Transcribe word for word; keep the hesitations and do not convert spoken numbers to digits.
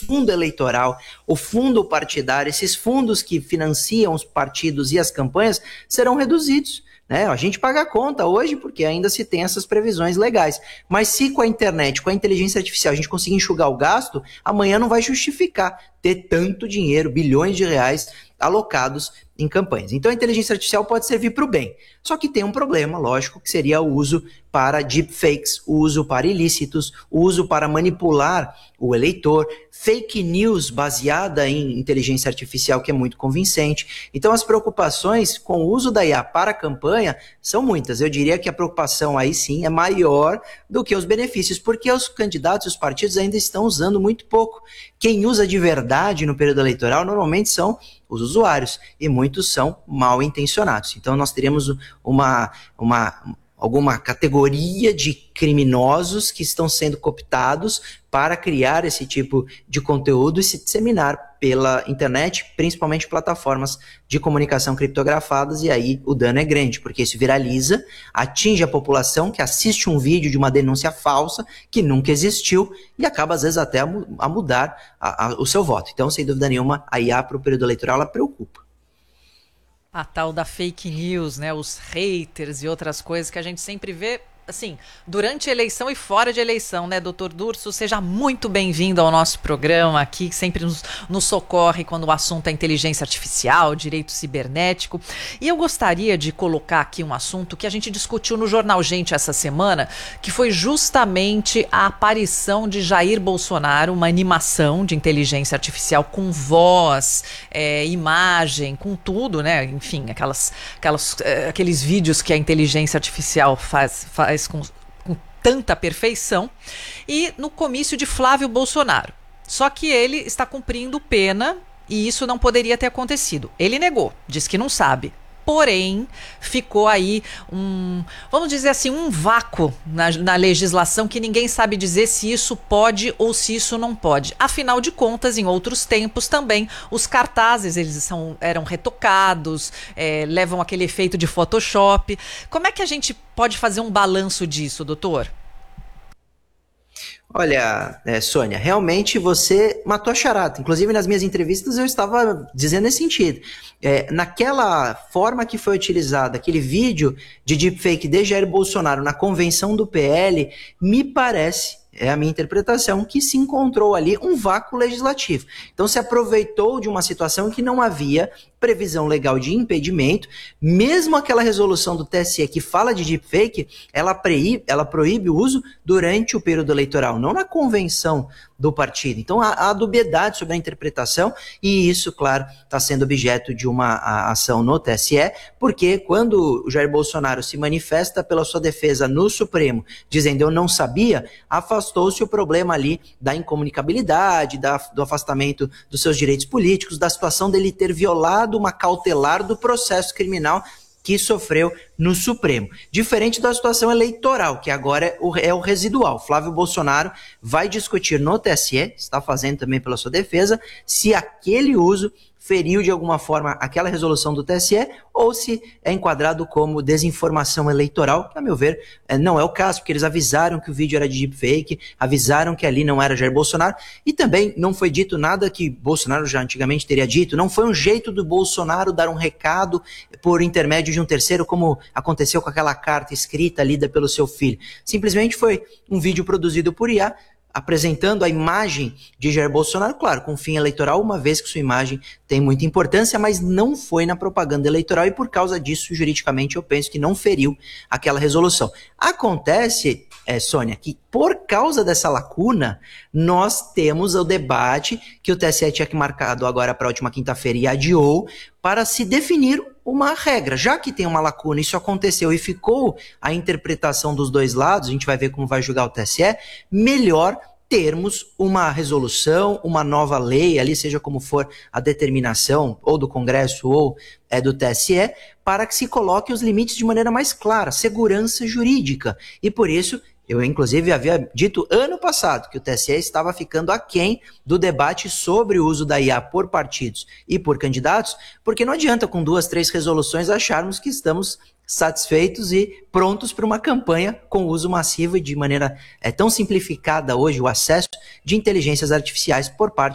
fundo eleitoral, o fundo partidário, esses fundos que financiam os partidos e as campanhas serão reduzidos. Né? A gente paga a conta hoje porque ainda se tem essas previsões legais. Mas se com a internet, com a inteligência artificial, a gente conseguir enxugar o gasto, amanhã não vai justificar ter tanto dinheiro, bilhões de reais alocados em campanhas. Então a inteligência artificial pode servir para o bem. Só que tem um problema, lógico, que seria o uso para deepfakes, o uso para ilícitos, o uso para manipular o eleitor, fake news baseada em inteligência artificial que é muito convincente. Então as preocupações com o uso da I A para a campanha são muitas. Eu diria que a preocupação aí sim é maior do que os benefícios, porque os candidatos e os partidos ainda estão usando muito pouco. Quem usa de verdade no período eleitoral normalmente são os usuários, e muitos são mal intencionados. Então nós teríamos uma, uma, alguma categoria de criminosos que estão sendo cooptados para criar esse tipo de conteúdo e se disseminar pela internet, principalmente plataformas de comunicação criptografadas, e aí o dano é grande, porque isso viraliza, atinge a população que assiste um vídeo de uma denúncia falsa que nunca existiu e acaba às vezes até a, a mudar a, a, o seu voto. Então, sem dúvida nenhuma, a I A para o período eleitoral ela preocupa. A tal da fake news, né, os haters e outras coisas que a gente sempre vê, assim, durante a eleição e fora de eleição, né, doutor Durso? Seja muito bem-vindo ao nosso programa aqui, que sempre nos, nos socorre quando o assunto é inteligência artificial, direito cibernético. E eu gostaria de colocar aqui um assunto que a gente discutiu no Jornal Gente essa semana, que foi justamente a aparição de Jair Bolsonaro, uma animação de inteligência artificial com voz, é, imagem, com tudo, né? Enfim, aquelas, aquelas, é, aqueles vídeos que a inteligência artificial faz, faz Com, com tanta perfeição, e no comício de Flávio Bolsonaro. Só que ele está cumprindo pena e isso não poderia ter acontecido. Ele negou, diz que não sabe. Porém, ficou aí um, vamos dizer assim, um vácuo na, na legislação que ninguém sabe dizer se isso pode ou se isso não pode. Afinal de contas, em outros tempos também, os cartazes eles são, eram retocados, é, levam aquele efeito de Photoshop. Como é que a gente pode fazer um balanço disso, doutor? Olha, é, Sônia, realmente você matou a charada. Inclusive, nas minhas entrevistas eu estava dizendo nesse sentido. É, naquela forma que foi utilizada, aquele vídeo de deepfake de Jair Bolsonaro na convenção do P L, me parece, é a minha interpretação, que se encontrou ali um vácuo legislativo. Então se aproveitou de uma situação que não havia previsão legal de impedimento, mesmo aquela resolução do T S E que fala de deepfake, ela proíbe, ela proíbe o uso durante o período eleitoral, não na convenção do partido. Então há, há dubiedade sobre a interpretação e isso, claro, está sendo objeto de uma a, ação no T S E, porque quando o Jair Bolsonaro se manifesta pela sua defesa no Supremo, dizendo eu não sabia, afastou-se o problema ali da incomunicabilidade, da, do afastamento dos seus direitos políticos, da situação dele ter violado uma cautelar do processo criminal que sofreu no Supremo. Diferente da situação eleitoral, que agora é o, é o residual. Flávio Bolsonaro vai discutir no T S E, está fazendo também pela sua defesa, se aquele uso feriu de alguma forma aquela resolução do T S E ou se é enquadrado como desinformação eleitoral, que a meu ver não é o caso, porque eles avisaram que o vídeo era de deepfake, avisaram que ali não era Jair Bolsonaro e também não foi dito nada que Bolsonaro já antigamente teria dito, não foi um jeito do Bolsonaro dar um recado por intermédio de um terceiro, como aconteceu com aquela carta escrita lida pelo seu filho. Simplesmente foi um vídeo produzido por I A, apresentando a imagem de Jair Bolsonaro, claro, com fim eleitoral, uma vez que sua imagem tem muita importância, mas não foi na propaganda eleitoral e por causa disso, juridicamente, eu penso que não feriu aquela resolução. Acontece, é, Sônia, que por causa dessa lacuna, nós temos o debate que o T S E tinha que marcado agora para a última quinta-feira e adiou para se definir uma regra. Já que tem uma lacuna, isso aconteceu e ficou a interpretação dos dois lados, a gente vai ver como vai julgar o T S E, melhor termos uma resolução, uma nova lei, ali seja como for a determinação, ou do Congresso ou é, do T S E, para que se coloque os limites de maneira mais clara, segurança jurídica. E por isso, eu inclusive havia dito ano passado que o T S E estava ficando aquém do debate sobre o uso da I A por partidos e por candidatos, porque não adianta com duas, três resoluções acharmos que estamos satisfeitos e prontos para uma campanha com uso massivo e de maneira é, tão simplificada hoje o acesso de inteligências artificiais por parte